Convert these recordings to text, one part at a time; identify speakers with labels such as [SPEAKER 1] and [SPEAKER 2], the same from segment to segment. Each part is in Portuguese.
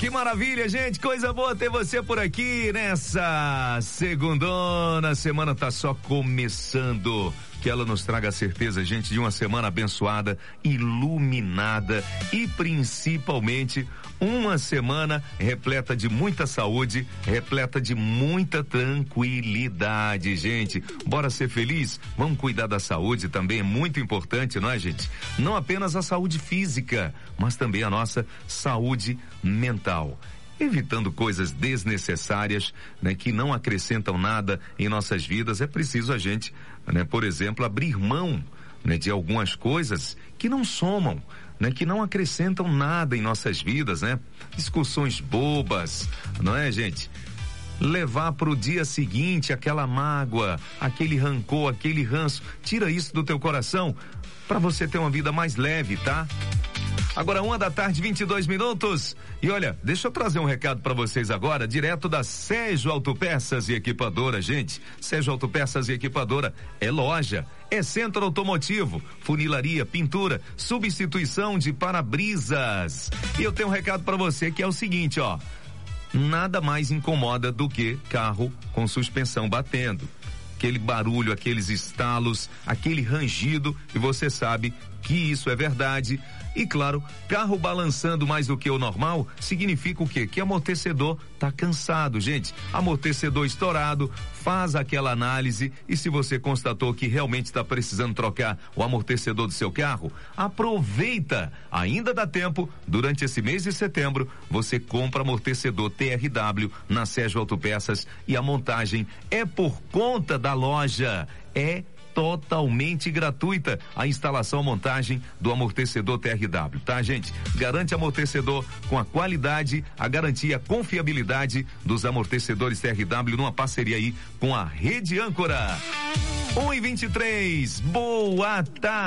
[SPEAKER 1] Que maravilha, gente, coisa boa ter você por aqui nessa segundona, a semana tá só começando. Que ela nos traga a certeza, gente, de uma semana abençoada, iluminada e principalmente uma semana repleta de muita saúde, repleta de muita tranquilidade, gente. Bora ser feliz? Vamos cuidar da saúde também, é muito importante, não é, gente? Não apenas a saúde física, mas também a nossa saúde mental. Evitando coisas desnecessárias, né, que não acrescentam nada em nossas vidas. É preciso a gente, né, por exemplo, abrir mão, né, de algumas coisas que não somam, né, que não acrescentam nada em nossas vidas, né? Discussões bobas, não é, gente? Levar para o dia seguinte aquela mágoa, aquele rancor, aquele ranço. Tira isso do teu coração para você ter uma vida mais leve, tá? Agora 1h22. E olha, deixa eu trazer um recado para vocês agora, direto da Sérgio Autopeças e Equipadora, gente. Sérgio Autopeças e Equipadora é loja, é centro automotivo, funilaria, pintura, substituição de para-brisas. E eu tenho um recado para você que é o seguinte, ó. Nada mais incomoda do que carro com suspensão batendo. Aquele barulho, aqueles estalos, aquele rangido, e você sabe que isso é verdade. E claro, carro balançando mais do que o normal significa o quê? Que amortecedor tá cansado, gente. Amortecedor estourado, faz aquela análise e se você constatou que realmente está precisando trocar o amortecedor do seu carro, aproveita, ainda dá tempo, durante esse mês de setembro, você compra amortecedor TRW na Sérgio Autopeças e a montagem é por conta da loja, é totalmente gratuita a instalação, a montagem do amortecedor TRW, tá, gente? Garante amortecedor com a qualidade, a garantia, a confiabilidade dos amortecedores TRW numa parceria aí com a Rede Âncora. 1h23, boa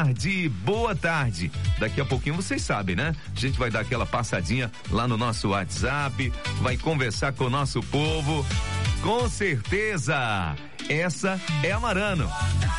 [SPEAKER 1] tarde. Daqui a pouquinho vocês sabem, né? A gente vai dar aquela passadinha lá no nosso WhatsApp, vai conversar com o nosso povo. Com certeza, essa é a Marano.